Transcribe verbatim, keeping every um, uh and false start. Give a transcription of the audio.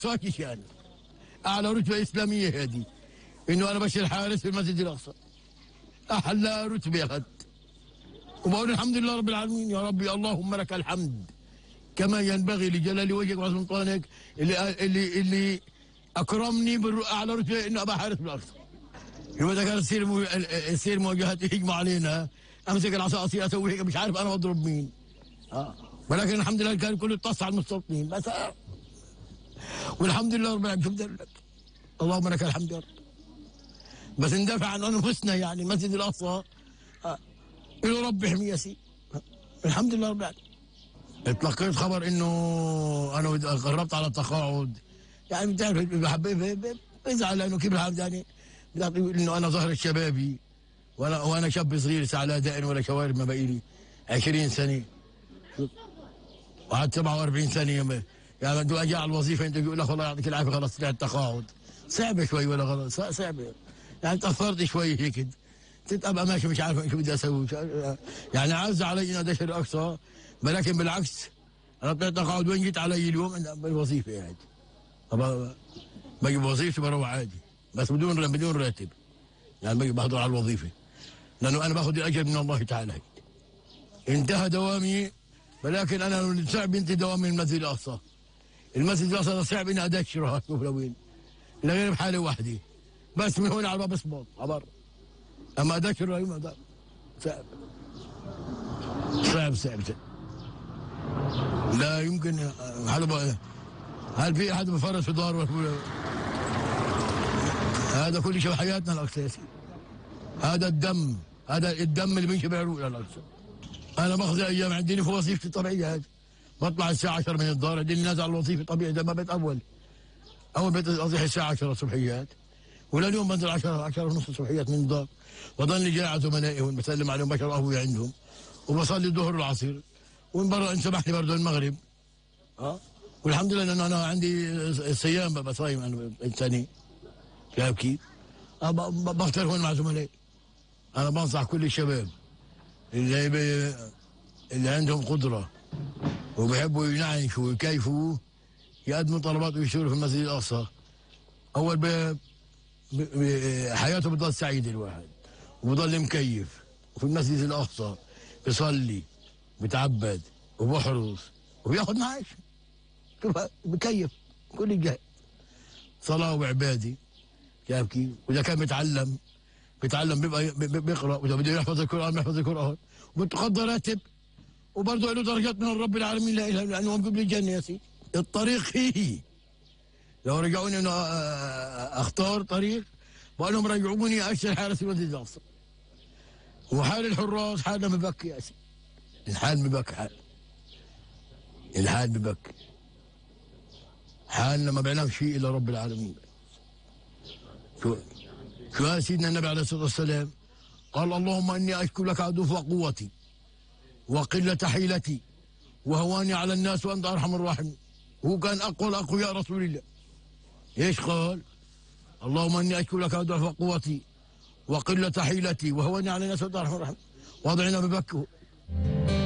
ساكش يعني اعلى رتبه اسلاميه هذه، انه انا بشيل حارس في المسجد الاقصى، احلى رتبه اخذت. وبقول الحمد لله رب العالمين، يا ربي اللهم لك الحمد كما ينبغي لجلال وجهك وسلطانك اللي اللي اللي اكرمني باعلى رتبه انه ابقى حارس بالاقصى. يوم كانت تصير مو... تصير مواجهات يهجموا علينا، امسك العصا اصير اسوي هيك مش عارف انا بضرب مين. اه ولكن الحمد لله كان كله اتصل على المستوطنين بس. آه. والحمد لله رب العالمين، شوف لك اللهم لك الحمد يا رب. بس ندافع عن انفسنا، يعني المسجد الاقصى آه. له رب يحميه سي. آه. الحمد لله رب العالمين. اتلقيت خبر انه انا قربت على التقاعد، يعني بتعرف بزعل لانه كيف الحال يعني انه انا ظهر الشبابي، وانا وانا شاب صغير لسه على دائن ولا شوارب، ما بقي لي عشرين سنه وقعدت سبعة وأربعين سنه. يعني بدي اجي على الوظيفه انت تقول لك والله يعطيك العافيه خلص طلعت التقاعد، صعبه شوي ولا غلط؟ صعبه يعني تاثرت شوي هيك، تبقى ماشي مش عارف شو بدي اسوي. يعني عز علي اني ادشر اقصى، ولكن بالعكس انا طلعت تقاعد وين جيت علي اليوم بالوظيفه يعني. طبعا بجي بوظيفتي بروح عادي بس بدون بدون راتب، يعني بجي بحضر على الوظيفه لانه انا باخذ الاجر من الله تعالى. انتهى دوامي، ولكن انا صعب ينتهي دوامي المسجد الاقصى. المسجد الاقصى صعب اني ادشره شوف لوين، الا غير بحاله واحده بس من هون على باب اسبوط عبر، اما ادشره ما اقدر. صعب صعب صعب صعب لا يمكن. هل هل في احد بفرس في دار؟ هذا كل شيء حياتنا الاقصى، هذا الدم، هذا الدم اللي بيمشي بعروق الاقصى. انا باخذ ايام عندي في وظيفتي الطبيعيه هذه، بطلع الساعه عشرة من الدار، عندي نازل على الوظيفه طبيعي ده ما بيت اول اول بيت اصيح الساعه عشرة صبحيات، ولليوم بنزل عشرة عشرة ونص صبحيات من الدار، وضلني جاي على زملائي هون بسلم عليهم بشرب قهوه عندهم، وبصلي الظهر والعصر، ومن برا ان سمح لي برضه المغرب. اه والحمد لله انه انا عندي الصيام ببقى صايم انا انساني. شايف كيف؟ أه بختار هون مع زملائي. انا بنصح كل الشباب اللي بي اللي عندهم قدره وبيحبوا ينعنشوا ويكيفوا يقدموا طلبات ويشتغلوا في المسجد الاقصى. اول ب... ب... حياته بتضل سعيده الواحد، وبضل مكيف، وفي المسجد الاقصى بيصلي بتعبد وبحرص وبياخذ معاش، بكيف كل الجهد صلاه وعباده. شايف كيف؟ واذا كان بيتعلم بيتعلم بيبقى بيقرا، واذا بده يحفظ القران بيحفظ القران، وبتقدر راتب، وبرضه له درجات من رب العالمين لا اله الا انه قبل الجنه يا سيدي. الطريق هي لو رجعوني انه اختار طريق بقول لهم رجعوني اشتري حارس المسجد الاقصى. وحال الحراس حالنا مبكي يا سيدي، الحال مبكي، حال الحال مبكي، حالنا ما بينام شيء الا رب العالمين. شو شو قال سيدنا النبي عليه الصلاه والسلام؟ قال اللهم اني اشكو لك عدو قوتي وقله حيلتي وهواني على الناس وانت ارحم الراحمين. هو كان اقوى الاقوياء رسول الله. ايش قال؟ اللهم اني اشكو لك عدو قوتي وقله حيلتي وهواني على الناس وانت ارحم الراحمين. وضعنا ببكه.